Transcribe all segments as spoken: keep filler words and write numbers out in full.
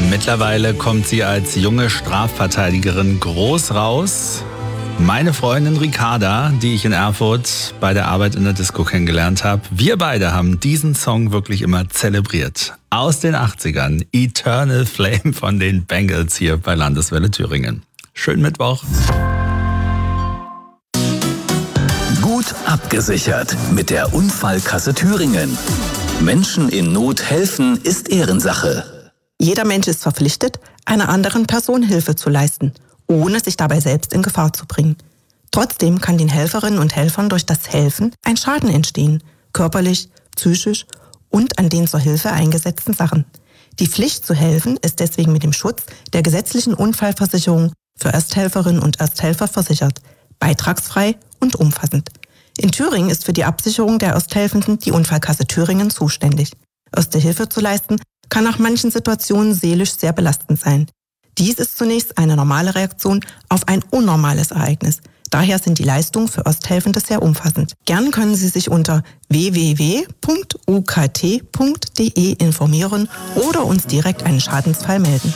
Mittlerweile kommt sie als junge Strafverteidigerin groß raus. Meine Freundin Ricarda, die ich in Erfurt bei der Arbeit in der Disco kennengelernt habe, wir beide haben diesen Song wirklich immer zelebriert. Aus den achtzigern, Eternal Flame von den Bengals hier bei Landeswelle Thüringen. Schönen Mittwoch. Gut abgesichert mit der Unfallkasse Thüringen. Menschen in Not helfen ist Ehrensache. Jeder Mensch ist verpflichtet, einer anderen Person Hilfe zu leisten, ohne sich dabei selbst in Gefahr zu bringen. Trotzdem kann den Helferinnen und Helfern durch das Helfen ein Schaden entstehen, körperlich, psychisch und an den zur Hilfe eingesetzten Sachen. Die Pflicht zu helfen ist deswegen mit dem Schutz der gesetzlichen Unfallversicherung für Ersthelferinnen und Ersthelfer versichert, beitragsfrei und umfassend. In Thüringen ist für die Absicherung der Ersthelfenden die Unfallkasse Thüringen zuständig. Erste Hilfe zu leisten kann nach manchen Situationen seelisch sehr belastend sein. Dies ist zunächst eine normale Reaktion auf ein unnormales Ereignis. Daher sind die Leistungen für Ersthelfende sehr umfassend. Gern können Sie sich unter w w w punkt u k t punkt d e informieren oder uns direkt einen Schadensfall melden.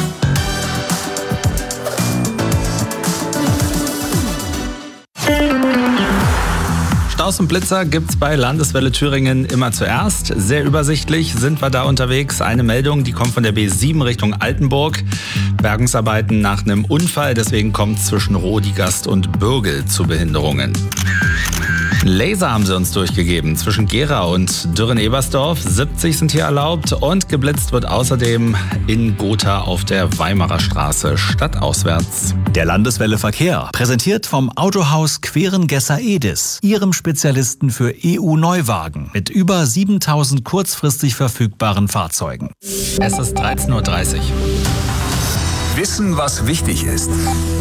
Staus und Blitzer gibt's bei Landeswelle Thüringen immer zuerst. Sehr übersichtlich sind wir da unterwegs. Eine Meldung, die kommt von der B sieben Richtung Altenburg. Bergungsarbeiten nach einem Unfall, deswegen kommt es zwischen Rodigast und Bürgel zu Behinderungen. Laser haben sie uns durchgegeben zwischen Gera und Dürren-Ebersdorf. siebzig sind hier erlaubt und geblitzt wird außerdem in Gotha auf der Weimarer Straße stadtauswärts. Der Landeswelle Verkehr, präsentiert vom Autohaus Querengesser-Edis, Ihrem Spezialisten für E U-Neuwagen mit über siebentausend kurzfristig verfügbaren Fahrzeugen. Es ist dreizehn Uhr dreißig. Wissen, was wichtig ist.